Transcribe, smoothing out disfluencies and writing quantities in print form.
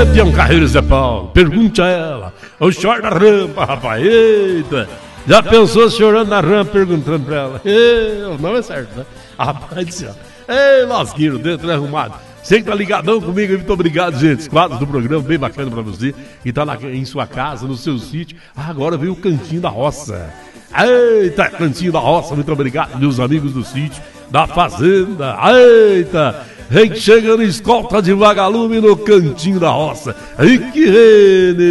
Tião Carreiro Zé Paulo, pergunte a ela. O senhor na rampa, rapaz, eita. Já pensou o senhor anda na rampa perguntando pra ela? Não é certo, né? Rapaz do céu. Ei, lasqueiro, dentro arrumado. Você que tá ligadão comigo, muito obrigado, gente. Os quadros do programa, bem bacana pra você. Que tá em sua casa, no seu sítio. Agora veio o Cantinho da Roça. Eita, Cantinho da Roça, muito obrigado, meus amigos do sítio, da fazenda. Eita, gente chega no escolta de vagalume no Cantinho da Roça. E que rene.